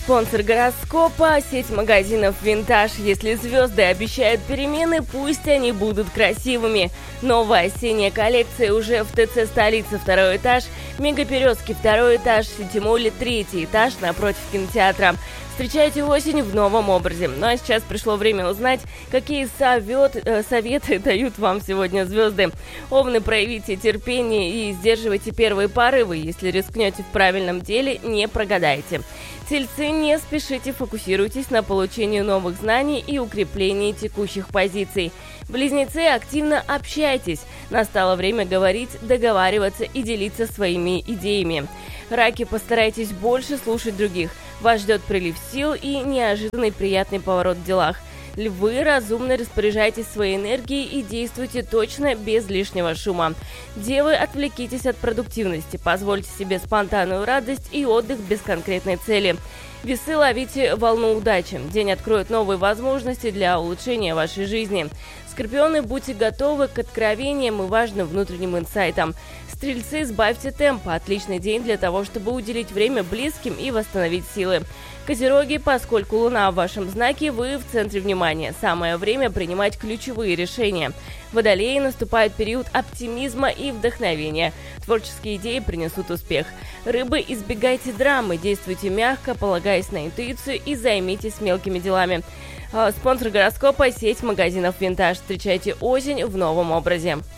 Спонсор гороскопа – сеть магазинов «Винтаж». Если звезды обещают перемены, пусть они будут красивыми. Новая осенняя коллекция уже в ТЦ «Столица» 2 этаж, Мегаперёзки 2 этаж, Сити-моле 3 этаж напротив кинотеатра. Встречайте осень в новом образе. Ну а сейчас пришло время узнать, какие советы дают вам сегодня звезды. Овны, проявите терпение и сдерживайте первые порывы. Если рискнете в правильном деле, не прогадаете. Тельцы, не спешите, фокусируйтесь на получении новых знаний и укреплении текущих позиций. Близнецы, активно общайтесь. Настало время говорить, договариваться и делиться своими идеями. Раки, постарайтесь больше слушать других. Вас ждет прилив сил и неожиданный приятный поворот в делах. Львы, разумно распоряжайтесь своей энергией и действуйте точно, без лишнего шума. Девы, отвлекитесь от продуктивности, позвольте себе спонтанную радость и отдых без конкретной цели. Весы, ловите волну удачи. День откроет новые возможности для улучшения вашей жизни. Скорпионы, будьте готовы к откровениям и важным внутренним инсайтам. Стрельцы, сбавьте темпа. Отличный день для того, чтобы уделить время близким и восстановить силы. Козероги, поскольку Луна в вашем знаке, вы в центре внимания. Самое время принимать ключевые решения. Водолеи, наступает период оптимизма и вдохновения. Творческие идеи принесут успех. Рыбы, избегайте драмы, действуйте мягко, полагаясь на интуицию и займитесь мелкими делами. Спонсор гороскопа – сеть магазинов «Винтаж». Встречайте осень в новом образе.